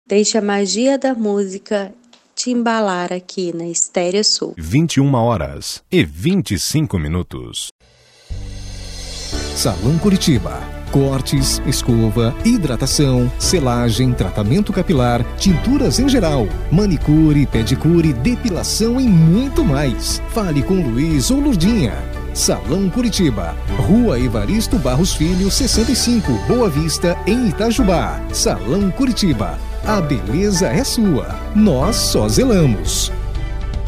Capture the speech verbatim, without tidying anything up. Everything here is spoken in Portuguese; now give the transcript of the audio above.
Deixe a magia da música te embalar aqui na Estéreo Sul. vinte e uma horas e vinte e cinco minutos. Salão Curitiba. Cortes, escova, hidratação, selagem, tratamento capilar, tinturas em geral, manicure, pedicure, depilação e muito mais. Fale com Luiz ou Lurdinha. Salão Curitiba, Rua Evaristo Barros Filho, sessenta e cinco, Boa Vista, em Itajubá. Salão Curitiba, a beleza é sua, nós só zelamos.